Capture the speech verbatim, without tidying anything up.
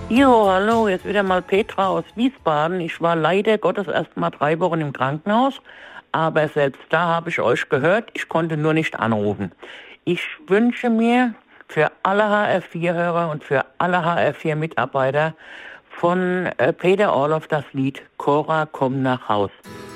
Jo, hallo, jetzt wieder mal Petra aus Wiesbaden. Ich war leider Gottes erst mal drei Wochen im Krankenhaus, aber selbst da habe ich euch gehört, ich konnte nur nicht anrufen. Ich wünsche mir für alle H R vier Hörer und für alle H R vier Mitarbeiter von äh, Peter Orloff das Lied Cora, komm nach Haus.